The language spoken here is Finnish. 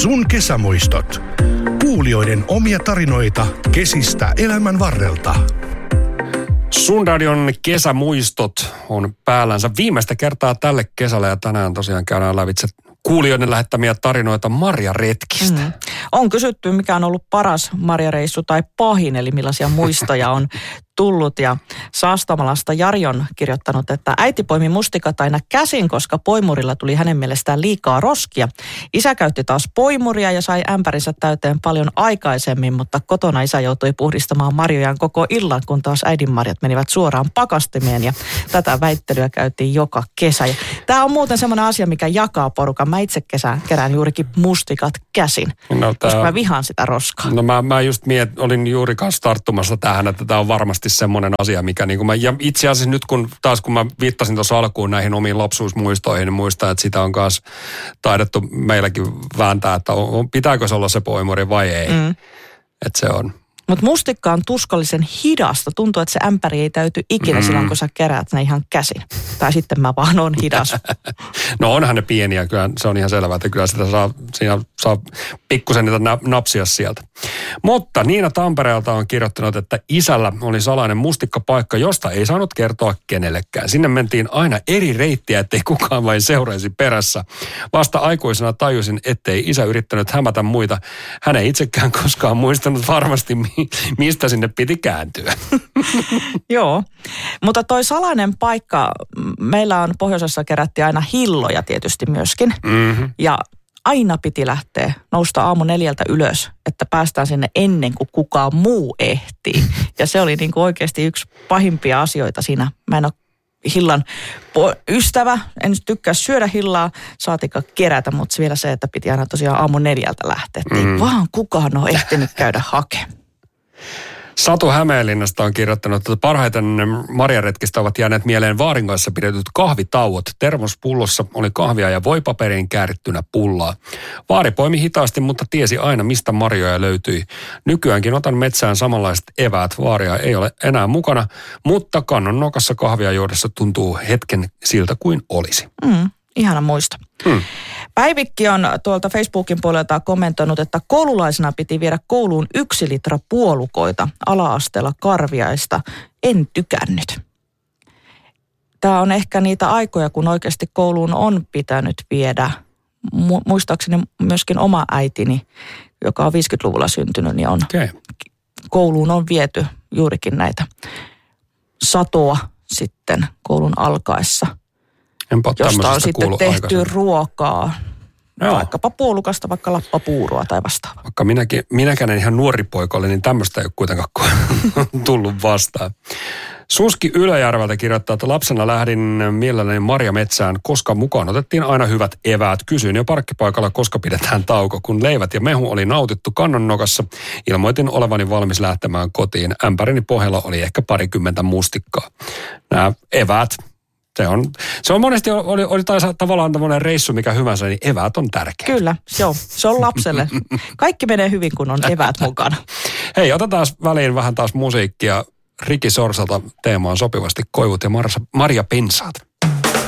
Sun kesämuistot. Kuulijoiden omia tarinoita kesistä elämän varrelta. Sun radion kesämuistot on päällänsä viimeistä kertaa tälle kesällä ja tänään tosiaan käydään lävitse kuulijoiden lähettämiä tarinoita marjaretkistä. On kysytty, mikä on ollut paras marjareissu tai pahin, eli millaisia muistoja on tullut. Ja Saastamalasta Jari on kirjoittanut, että äiti poimi mustikat aina käsin, koska poimurilla tuli hänen mielestään liikaa roskia. Isä käytti taas poimuria ja sai ämpärinsä täyteen paljon aikaisemmin, mutta kotona isä joutui puhdistamaan marjojaan koko illan, kun taas äidin marjat menivät suoraan pakastimeen. Ja tätä väittelyä käytiin joka kesä. Ja tämä on muuten semmoinen asia, mikä jakaa porukan. Mä itse kerään juurikin mustikat käsin, koska mä vihaan sitä roskaa. No mä just olin juuri kanssa tarttumassa tähän, että tämä on varmasti semmoinen asia, mikä niin kuin ja itse asiassa nyt kun mä viittasin tuossa alkuun näihin omiin lapsuusmuistoihin, niin muistan, että sitä on myös taidettu meilläkin vääntää, että pitääkö se olla se poimuri vai ei. Että se on. Mutta mustikka on tuskallisen hidasta. Tuntuu, että se ämpäri ei täyty ikinä silloin, kun sä keräät ne ihan käsin. Tai sitten mä vaan oon hidas. No onhan ne pieniä, kyllä se on ihan selvää, että kyllä sitä saa pikkusen niitä napsia sieltä. Mutta Niina Tampereelta on kirjoittanut, että isällä oli salainen mustikkapaikka, josta ei saanut kertoa kenellekään. Sinne mentiin aina eri reittiä, ettei kukaan vain seuraisi perässä. Vasta aikuisena tajusin, ettei isä yrittänyt hämätä muita. Hän ei itsekään koskaan muistanut varmasti, mistä sinne piti kääntyä. Joo, mutta toi salainen paikka, meillä on pohjoisessa kerättiin aina hilloja tietysti myöskin. Ja aina piti nousta aamu 4 ylös, että päästään sinne ennen kuin kukaan muu ehtii. Ja se oli niin kuin oikeasti yksi pahimpia asioita siinä. Mä en ole hillan ystävä, en tykkää syödä hillaa, saatika kerätä, mutta vielä se, että piti aina tosiaan aamu 4 lähteä. Ei vaan kukaan ole ehtinyt käydä hakemaan. Satu Hämeenlinnasta on kirjoittanut, että parhaiten marjaretkistä ovat jääneet mieleen Vaaringoissa pidetyt kahvitauot. Termospullossa oli kahvia ja voipaperiin käärittynä pullaa. Vaari poimi hitaasti, mutta tiesi aina, mistä marjoja löytyi. Nykyäänkin otan metsään samanlaiset eväät. Vaaria ei ole enää mukana, mutta kannon nokassa kahvia juodessa tuntuu hetken siltä kuin olisi. Ihana muisto. Päivikki on tuolta Facebookin puolelta kommentoinut, että koululaisena piti viedä kouluun 1 litra puolukoita ala-asteella Karviaista. En tykännyt. Tämä on ehkä niitä aikoja, kun oikeasti kouluun on pitänyt viedä. Muistaakseni myöskin oma äitini, joka on 50-luvulla syntynyt, niin kouluun on viety juurikin näitä satoa sitten koulun alkaessa. Josta on sitten tehty ruokaa, vaikkapa puolukasta, vaikka lappapuuroa tai vastaavaa. Vaikka minäkään en ihan nuori poika ole, niin tämmöistä ei ole kuitenkaan tullut vastaan. Suski Ylöjärveltä kirjoittaa, että lapsena lähdin mielelläni marjametsään, koska mukaan otettiin aina hyvät eväät. Kysyin jo parkkipaikalla, koska pidetään tauko. Kun leivät ja mehu oli nautittu kannonnokassa, ilmoitin olevani valmis lähtemään kotiin. Ämpärini pohjalla oli ehkä 20 mustikkaa. Nämä eväät. Se on monesti, oli tavallaan tämmöinen reissu mikä hyvänsä, niin eväät on tärkeä. Kyllä, joo. Se on lapselle. Kaikki menee hyvin, kun on eväät mukana. Hei, otetaan väliin vähän taas musiikkia. Riki Sorsalta teemaan sopivasti koivut ja marjapensaat.